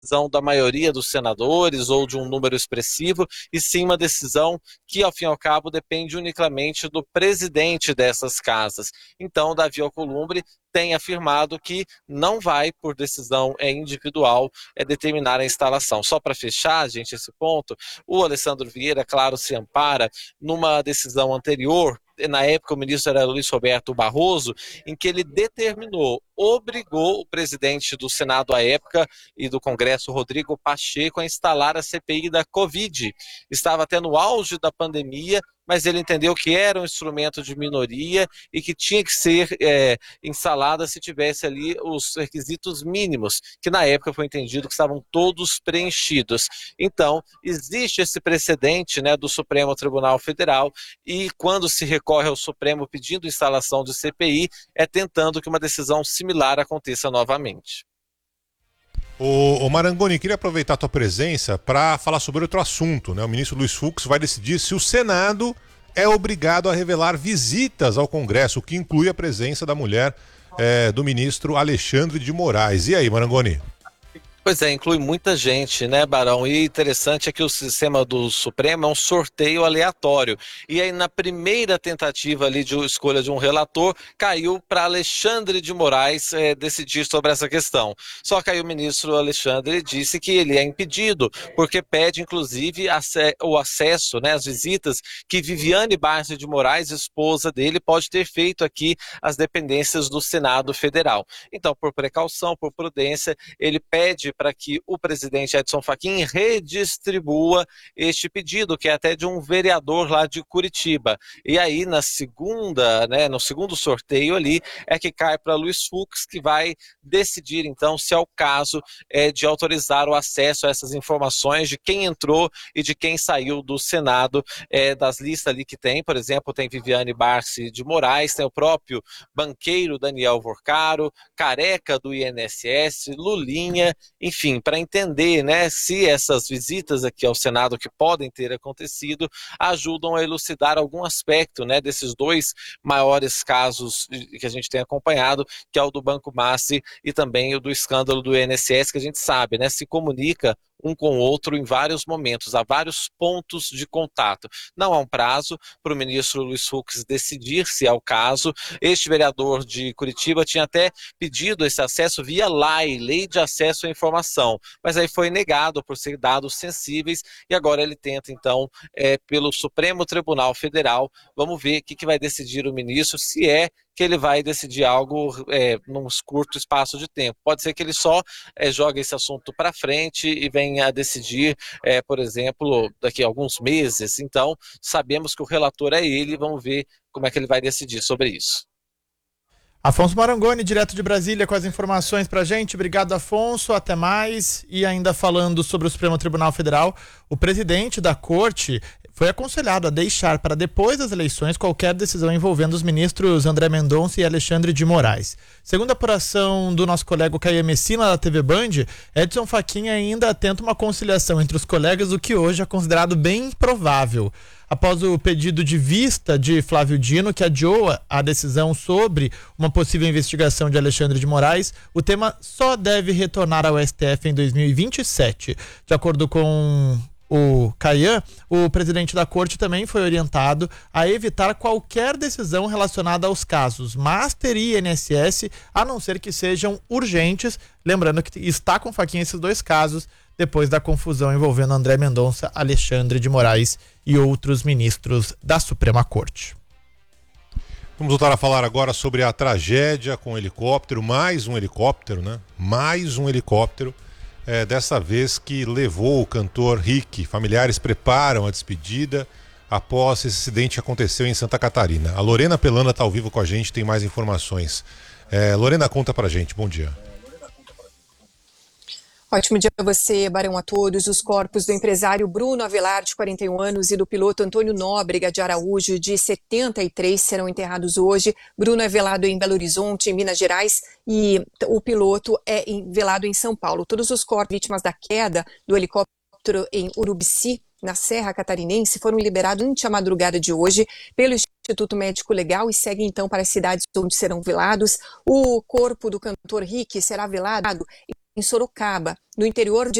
decisão da maioria dos senadores ou de um número expressivo, e sim uma decisão que, ao fim e ao cabo, depende unicamente do presidente dessas casas. Então, Davi Alcolumbre tem afirmado que não vai, por decisão individual, determinar a instalação. Só para fechar, gente, esse ponto, o Alessandro Vieira, claro, se ampara numa decisão anterior. Na época, o ministro era Luiz Roberto Barroso, em que ele obrigou o presidente do Senado à época e do Congresso, Rodrigo Pacheco, a instalar a CPI da Covid. Estava até no auge da pandemia, mas ele entendeu que era um instrumento de minoria e que tinha que ser instalada se tivesse ali os requisitos mínimos, que na época foi entendido que estavam todos preenchidos. Então, existe esse precedente, né, do Supremo Tribunal Federal, e quando se recorre ao Supremo pedindo instalação de CPI, é tentando que uma decisão similar aconteça novamente. O Marangoni, queria aproveitar a tua presença para falar sobre outro assunto, né? O ministro Luiz Fux vai decidir se o Senado é obrigado a revelar visitas ao Congresso, o que inclui a presença da mulher do ministro Alexandre de Moraes. E aí, Marangoni? Pois é, inclui muita gente, né, Barão? E interessante é que o sistema do Supremo é um sorteio aleatório. E aí, na primeira tentativa ali de escolha de um relator, caiu para Alexandre de Moraes decidir sobre essa questão. Só que aí o ministro Alexandre disse que ele é impedido, porque pede, inclusive, o acesso, né, às visitas que Viviane Barsi de Moraes, esposa dele, pode ter feito aqui às dependências do Senado Federal. Então, por precaução, por prudência, ele pede para que o presidente Edson Fachin redistribua este pedido, que é até de um vereador lá de Curitiba. E aí, no segundo sorteio ali, é que cai para Luiz Fux, que vai decidir, então, se é o caso de autorizar o acesso a essas informações de quem entrou e de quem saiu do Senado, das listas ali que tem, por exemplo, tem Viviane Barsi de Moraes, tem o próprio banqueiro Daniel Vorcaro, Careca do INSS, Lulinha, enfim, para entender, né, se essas visitas aqui ao Senado que podem ter acontecido ajudam a elucidar algum aspecto, né, desses dois maiores casos que a gente tem acompanhado, que é o do Banco Massi e também o do escândalo do INSS, que a gente sabe, né, se comunica um com o outro em vários momentos, há vários pontos de contato. Não há um prazo para o ministro Luiz Fux decidir se é o caso. Este vereador de Curitiba tinha até pedido esse acesso via Lei de Acesso à Informação, mas aí foi negado por ser dados sensíveis e agora ele tenta, então, pelo Supremo Tribunal Federal. Vamos ver o que vai decidir o ministro, se é que ele vai decidir algo num curto espaço de tempo. Pode ser que ele só jogue esse assunto para frente e venha a decidir, por exemplo, daqui a alguns meses. Então, sabemos que o relator é ele, vamos ver como é que ele vai decidir sobre isso. Afonso Marangoni, direto de Brasília, com as informações pra gente. Obrigado, Afonso, até mais. E ainda falando sobre o Supremo Tribunal Federal, o presidente da corte foi aconselhado a deixar para depois das eleições qualquer decisão envolvendo os ministros André Mendonça e Alexandre de Moraes. Segundo a apuração do nosso colega Caio Messina, da TV Band, Edson Fachin ainda tenta uma conciliação entre os colegas, o que hoje é considerado bem improvável. Após o pedido de vista de Flávio Dino, que adiou a decisão sobre uma possível investigação de Alexandre de Moraes, o tema só deve retornar ao STF em 2027. De acordo com o Caian, o presidente da corte também foi orientado a evitar qualquer decisão relacionada aos casos Master e INSS, a não ser que sejam urgentes, lembrando que está com Fachin esses dois casos, depois da confusão envolvendo André Mendonça, Alexandre de Moraes e outros ministros da Suprema Corte. Vamos voltar a falar agora sobre a tragédia com o helicóptero, mais um helicóptero, né? Mais um helicóptero, dessa vez que levou o cantor Rick. Familiares preparam a despedida após esse acidente que aconteceu em Santa Catarina. A Lorena Pelana está ao vivo com a gente, tem mais informações. Lorena, conta pra gente, bom dia. Ótimo dia para você, Barão, a todos. Os corpos do empresário Bruno Avelar, de 41 anos, e do piloto Antônio Nóbrega de Araújo, de 73, serão enterrados hoje. Bruno é velado em Belo Horizonte, em Minas Gerais, e o piloto é velado em São Paulo. Todos os corpos vítimas da queda do helicóptero em Urubici, na Serra Catarinense, foram liberados durante a madrugada de hoje pelo Instituto Médico Legal e seguem então para as cidades onde serão velados. O corpo do cantor Rick será velado em Sorocaba, no interior de